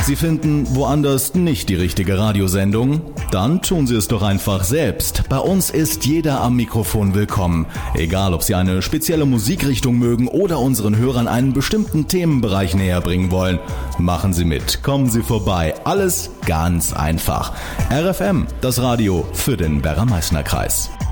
Sie finden woanders nicht die richtige Radiosendung? Dann tun Sie es doch einfach selbst. Bei uns ist jeder am Mikrofon willkommen. Egal, ob Sie eine spezielle Musikrichtung mögen oder unseren Hörern einen bestimmten Themenbereich näher bringen wollen. Machen Sie mit, kommen Sie vorbei. Alles ganz einfach. RFM, das Radio für den Werra-Meißner-Kreis.